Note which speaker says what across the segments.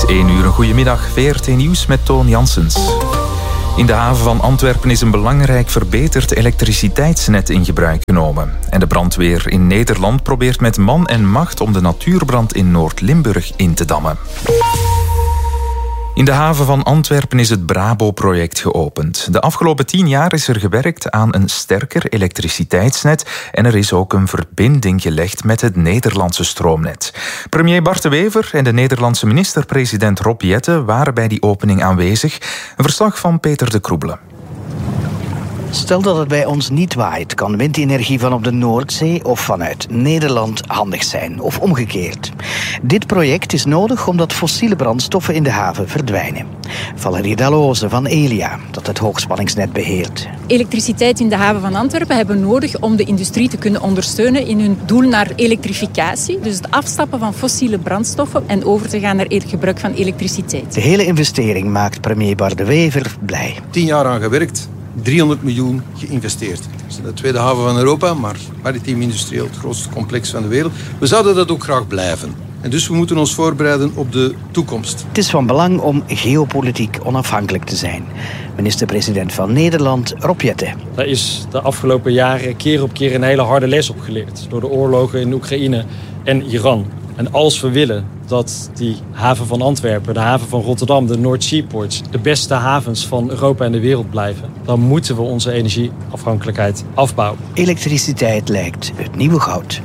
Speaker 1: is 1 uur. Een goedemiddag. VRT Nieuws met Toon Janssens. In de haven van Antwerpen is een belangrijk verbeterd elektriciteitsnet in gebruik genomen. En de brandweer in Nederland probeert met man en macht om de natuurbrand in Noord-Limburg in te dammen. In de haven van Antwerpen is het Brabo-project geopend. De afgelopen 10 jaar is er gewerkt aan een sterker elektriciteitsnet en er is ook een verbinding gelegd met het Nederlandse stroomnet. Premier Bart De Wever en de Nederlandse minister-president Rob Jetten waren bij die opening aanwezig. Een verslag van Peter de Kroebelen.
Speaker 2: Stel dat het bij ons niet waait, kan windenergie van op de Noordzee of vanuit Nederland handig zijn, of omgekeerd. Dit project is nodig omdat fossiele brandstoffen in de haven verdwijnen. Valerie Dalloze van Elia, dat het hoogspanningsnet beheert.
Speaker 3: Elektriciteit in de haven van Antwerpen hebben we nodig om de industrie te kunnen ondersteunen in hun doel naar elektrificatie. Dus het afstappen van fossiele brandstoffen en over te gaan naar het gebruik van elektriciteit.
Speaker 2: De hele investering maakt premier Bart De Wever blij.
Speaker 4: 10 jaar aan gewerkt. 300 miljoen geïnvesteerd. Het is de tweede haven van Europa, maar maritiem industrieel het grootste complex van de wereld. We zouden dat ook graag blijven. En dus we moeten ons voorbereiden op de toekomst.
Speaker 2: Het is van belang om geopolitiek onafhankelijk te zijn. Minister-president van Nederland, Rob Jetten.
Speaker 5: Daar is de afgelopen jaren keer op keer een hele harde les op geleerd. Door de oorlogen in Oekraïne en Iran. En als we willen dat die haven van Antwerpen, de haven van Rotterdam, de North Sea Ports, de beste havens van Europa en de wereld blijven, dan moeten we onze energieafhankelijkheid afbouwen.
Speaker 2: Elektriciteit lijkt het nieuwe goud.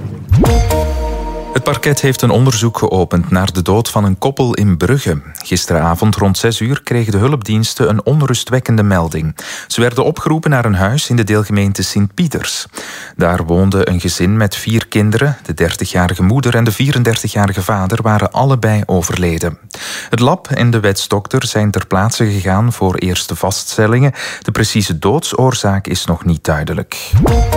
Speaker 1: Het parket heeft een onderzoek geopend naar de dood van een koppel in Brugge. Gisteravond rond 6 uur kregen de hulpdiensten een onrustwekkende melding. Ze werden opgeroepen naar een huis in de deelgemeente Sint-Pieters. Daar woonde een gezin met 4 kinderen. De 30-jarige moeder en de 34-jarige vader waren allebei overleden. Het lab en de wetsdokter zijn ter plaatse gegaan voor eerste vaststellingen. De precieze doodsoorzaak is nog niet duidelijk.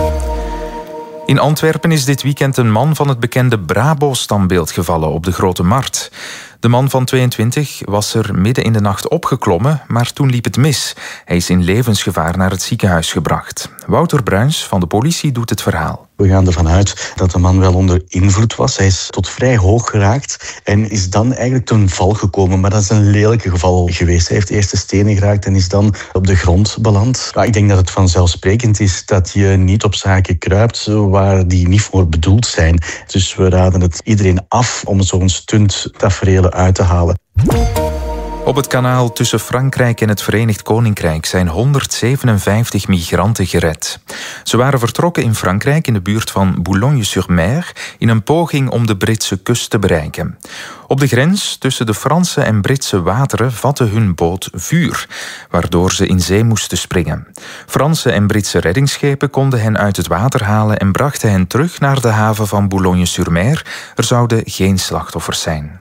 Speaker 1: In Antwerpen is dit weekend een man van het bekende Brabo-standbeeld gevallen op de Grote Markt. De man van 22 was er midden in de nacht opgeklommen, maar toen liep het mis. Hij is in levensgevaar naar het ziekenhuis gebracht. Wouter Bruins van de politie doet het verhaal.
Speaker 6: We gaan ervan uit dat de man wel onder invloed was. Hij is tot vrij hoog geraakt en is dan eigenlijk ten val gekomen. Maar dat is een lelijke geval geweest. Hij heeft eerst de stenen geraakt en is dan op de grond beland. Maar ik denk dat het vanzelfsprekend is dat je niet op zaken kruipt waar die niet voor bedoeld zijn. Dus we raden het iedereen af om zo'n stunttaferelen uit te halen.
Speaker 1: Op het kanaal tussen Frankrijk en het Verenigd Koninkrijk zijn 157 migranten gered. Ze waren vertrokken in Frankrijk in de buurt van Boulogne-sur-Mer in een poging om de Britse kust te bereiken. Op de grens tussen de Franse en Britse wateren vatte hun boot vuur, waardoor ze in zee moesten springen. Franse en Britse reddingsschepen konden hen uit het water halen en brachten hen terug naar de haven van Boulogne-sur-Mer. Er zouden geen slachtoffers zijn.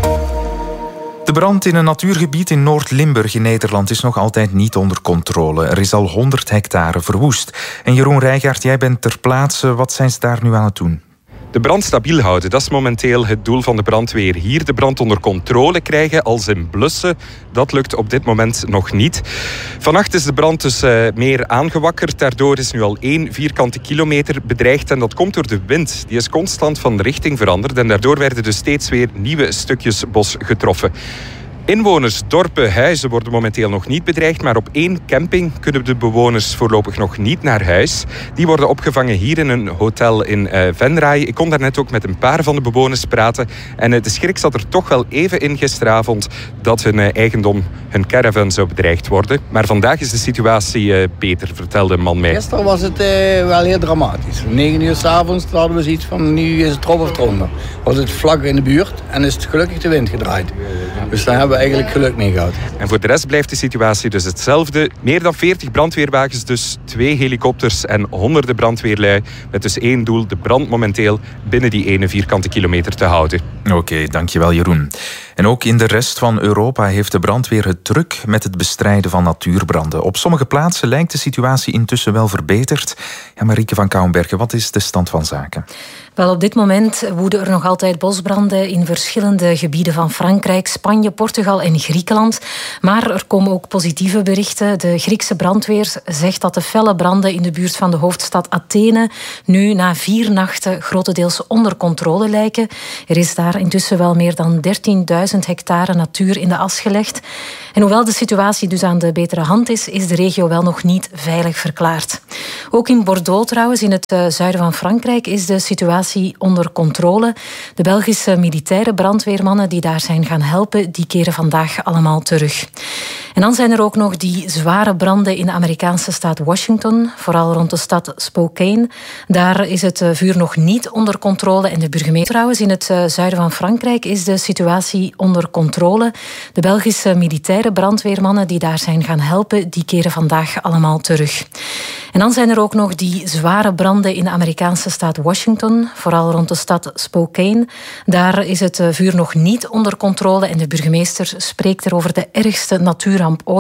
Speaker 1: De brand in een natuurgebied in Noord-Limburg in Nederland is nog altijd niet onder controle. Er is al 100 hectare verwoest. En Jeroen Rijgaard, jij bent ter plaatse. Wat zijn ze daar nu aan het doen?
Speaker 7: De brand stabiel houden, dat is momenteel het doel van de brandweer. Hier de brand onder controle krijgen als in blussen. Dat lukt op dit moment nog niet. Vannacht is de brand dus meer aangewakkerd. Daardoor is nu al 1 vierkante kilometer bedreigd. En dat komt door de wind. Die is constant van richting veranderd. En daardoor werden dus steeds weer nieuwe stukjes bos getroffen. Inwoners, dorpen, huizen worden momenteel nog niet bedreigd, maar op 1 camping kunnen de bewoners voorlopig nog niet naar huis. Die worden opgevangen hier in een hotel in Venray. Ik kon daarnet ook met een paar van de bewoners praten. En de schrik zat er toch wel even in gisteravond dat hun eigendom, hun caravan zou bedreigd worden. Maar vandaag is de situatie beter, vertelde een man mij.
Speaker 8: Gisteren was het wel heel dramatisch. Om 9 uur 's avonds hadden we zoiets van nu is het erop of eronder. Was het vlak in de buurt en is het gelukkig de wind gedraaid. Dus daar hebben we eigenlijk geluk mee gehad.
Speaker 7: En voor de rest blijft de situatie dus hetzelfde. Meer dan 40 brandweerwagens, dus 2 helikopters en honderden brandweerlui. Met dus 1 doel, de brand momenteel binnen die 1 vierkante kilometer te houden.
Speaker 1: Oké, dankjewel Jeroen. En ook in de rest van Europa heeft de brandweer het druk met het bestrijden van natuurbranden. Op sommige plaatsen lijkt de situatie intussen wel verbeterd. Ja, Marieke van Kouwenbergen, wat is de stand van zaken?
Speaker 9: Wel, op dit moment woeden er nog altijd bosbranden in verschillende gebieden van Frankrijk, Spanje Spanje, Portugal en Griekenland. Maar er komen ook positieve berichten. De Griekse brandweer zegt dat de felle branden in de buurt van de hoofdstad Athene nu na 4 nachten grotendeels onder controle lijken. Er is daar intussen wel meer dan 13.000 hectare natuur in de as gelegd. En hoewel de situatie dus aan de betere hand is de regio wel nog niet veilig verklaard. Ook in Bordeaux trouwens, in het zuiden van Frankrijk, is de situatie onder controle. De Belgische militaire brandweermannen die daar zijn gaan helpen, die keren vandaag allemaal terug. En dan zijn er ook nog die zware branden in de Amerikaanse staat Washington, vooral rond de stad Spokane. Daar is het vuur nog niet onder controle en de burgemeester... Trouwens, in het zuiden van Frankrijk is de situatie onder controle. De Belgische militaire brandweermannen die daar zijn gaan helpen, die keren vandaag allemaal terug. En dan zijn er ook nog die zware branden in de Amerikaanse staat Washington, vooral rond de stad Spokane. Daar is het vuur nog niet onder controle en de burgemeester spreekt er over de ergste natuurramp ooit.